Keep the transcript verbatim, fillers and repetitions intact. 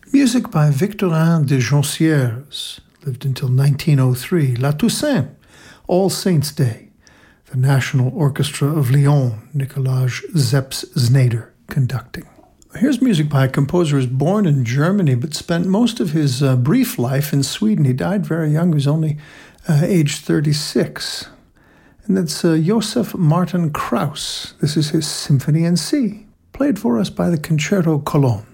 Music by Victorin de Joncières, lived until nineteen oh three. La Toussaint, All Saints' Day. The National Orchestra of Lyon, Nicolas Zeps Znader conducting. Here's music by a composer who was born in Germany but spent most of his uh, brief life in Sweden. He died very young. He was only uh, age thirty-six. And that's uh, Josef Martin Krauss. This is his Symphony in C, played for us by the Concerto Cologne.